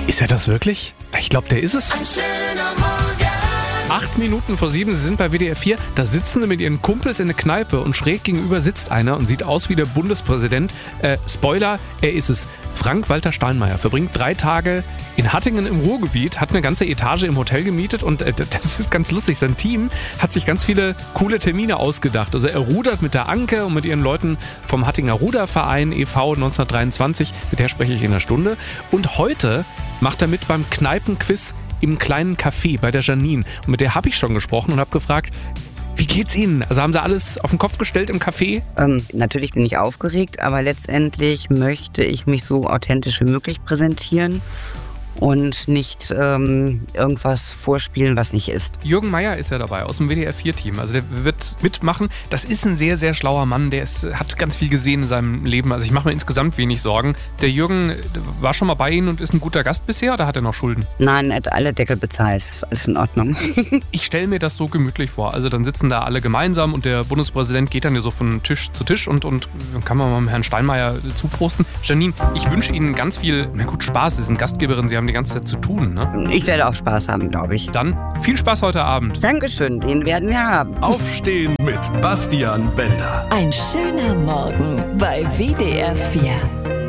Ist er das wirklich? Ich glaube, der ist es. Ein schöner Morgen. 8 Minuten vor 7, Sie sind bei WDR 4. Da sitzen Sie mit Ihren Kumpels in der Kneipe und schräg gegenüber sitzt einer und sieht aus wie der Bundespräsident. Spoiler, er ist es. Frank-Walter Steinmeier verbringt 3 Tage in Hattingen im Ruhrgebiet, hat eine ganze Etage im Hotel gemietet und das ist ganz lustig. Sein Team hat sich ganz viele coole Termine ausgedacht. Also er rudert mit der Anke und mit ihren Leuten vom Hattinger Ruderverein e.V. 1923. Mit der spreche ich in einer Stunde. Und heute macht er mit beim Kneipenquiz im kleinen Café bei der Janine. Und mit der habe ich schon gesprochen und habe gefragt, wie geht's Ihnen? Also haben Sie alles auf den Kopf gestellt im Café? Natürlich bin ich aufgeregt, aber letztendlich möchte ich mich so authentisch wie möglich präsentieren und nicht irgendwas vorspielen, was nicht ist. Jürgen Meier ist ja dabei aus dem WDR 4-Team. Also der wird mitmachen. Das ist ein sehr, sehr schlauer Mann. Der hat ganz viel gesehen in seinem Leben. Also ich mache mir insgesamt wenig Sorgen. Der Jürgen war schon mal bei Ihnen und ist ein guter Gast bisher oder hat er noch Schulden? Nein, er hat alle Deckel bezahlt. Ist alles in Ordnung. Ich stelle mir das so gemütlich vor. Also dann sitzen da alle gemeinsam und der Bundespräsident geht dann ja so von Tisch zu Tisch und dann kann man mal mit Herrn Steinmeier zuprosten. Janine, ich wünsche Ihnen ganz viel, Spaß. Sie sind Gastgeberin, Sie haben die ganze Zeit zu tun, ne? Ich werde auch Spaß haben, glaube ich. Dann viel Spaß heute Abend. Dankeschön, den werden wir haben. Aufstehen mit Bastian Bender. Ein schöner Morgen bei WDR 4.